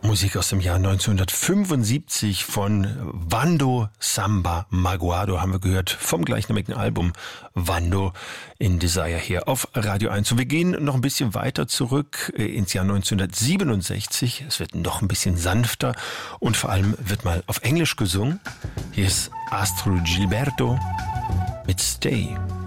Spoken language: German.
Musik aus dem Jahr 1975 von Vando Samba Magoado haben wir gehört vom gleichnamigen Album Vando in Desire hier auf Radio 1. Und wir gehen noch ein bisschen weiter zurück ins Jahr 1967. Es wird noch ein bisschen sanfter und vor allem wird mal auf Englisch gesungen. Hier ist Astrud Gilberto mit Stay.